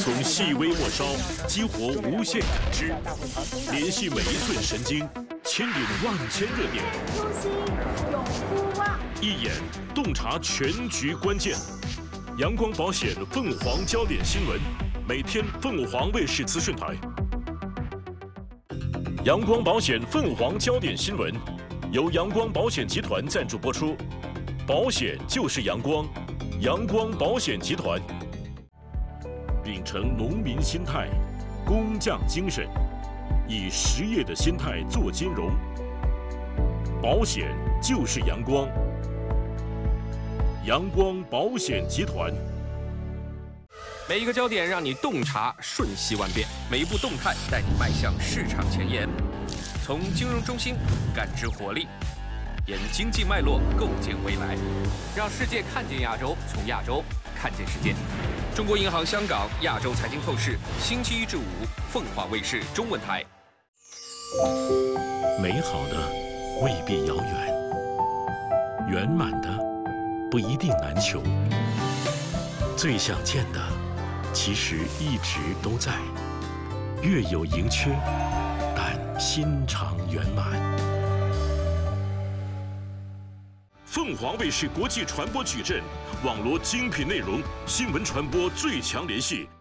从细微末梢激活无限感知，联系每一寸神经，牵引万千热点。 初心永不忘， 一眼洞察全局关键。阳光保险凤凰焦点新闻，每天凤凰卫视资讯台。阳光保险凤凰焦点新闻，由阳光保险集团赞助播出。保险就是阳光，阳光保险集团。秉承农民心态，工匠精神，以实业的心态做金融。保险就是阳光，阳光保险集团。 每一个焦点让你洞察瞬息万变，每一步动态带你迈向市场前沿。从金融中心感知活力，沿经济脉络构建未来，让世界看见亚洲，从亚洲看见世界。中国银行香港亚洲财经透视，星期一至五，凤凰卫视中文台。 美好的未必遥远，圆满的不一定难求，最想见的其实一直都在，月有盈缺，但心常圆满。凤凰卫视国际传播矩阵，网罗精品内容，新闻传播最强联系，